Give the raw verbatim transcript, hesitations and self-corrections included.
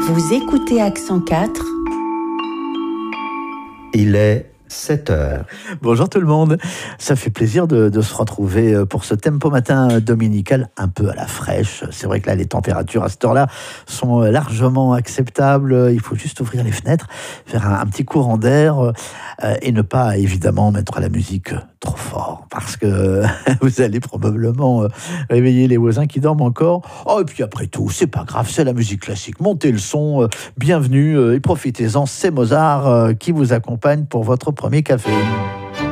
Vous écoutez Accent quatre. Il est sept heures. Bonjour tout le monde, ça fait plaisir de, de se retrouver pour ce Tempo Matin dominical un peu à la fraîche. C'est vrai que là les températures à cette heure-là sont largement acceptables, il faut juste ouvrir les fenêtres, faire un, un petit courant d'air euh, et ne pas évidemment mettre la musique trop fort parce que vous allez probablement euh, réveiller les voisins qui dorment encore. Oh, et puis après tout, c'est pas grave, c'est la musique classique, montez le son, euh, bienvenue euh, et profitez-en, c'est Mozart euh, qui vous accompagne pour votre premier café.